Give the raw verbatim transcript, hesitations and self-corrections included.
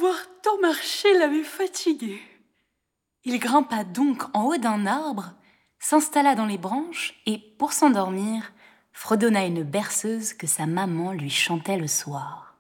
Avoir tant marché l'avait fatigué. Il grimpa donc en haut d'un arbre, s'installa dans les branches et, pour s'endormir, fredonna une berceuse que sa maman lui chantait le soir.